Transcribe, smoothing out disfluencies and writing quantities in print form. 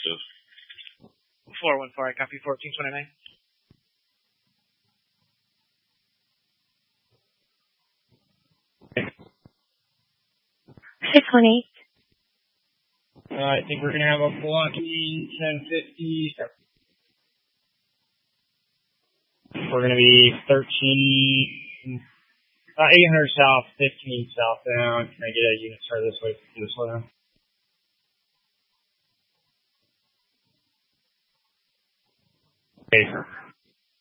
Exclusive. 414, I copy 1429. 618. I think we're going to have a blocking 1050. We're going to be 800 south, 15 southbound. Can I get a unit started this way? This way now? Okay.